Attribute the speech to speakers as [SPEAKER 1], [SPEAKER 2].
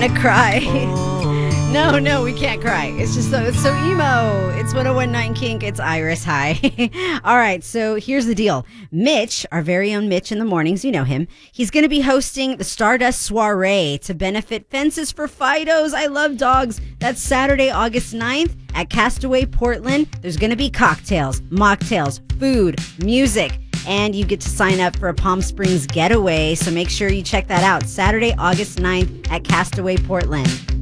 [SPEAKER 1] gonna cry. No, we can't cry. It's just it's so emo. It's 101.9 Kink. It's Iris. Hi. All right, so here's the deal. Mitch, our very own Mitch in the mornings, you know him. He's going to be hosting the Stardust Soiree to benefit Fences for Fidos. I love dogs. That's Saturday, August 9th at Castaway Portland. There's going to be cocktails, mocktails, food, music, and you get to sign up for a Palm Springs getaway. So make sure you check that out. Saturday, August 9th at Castaway Portland.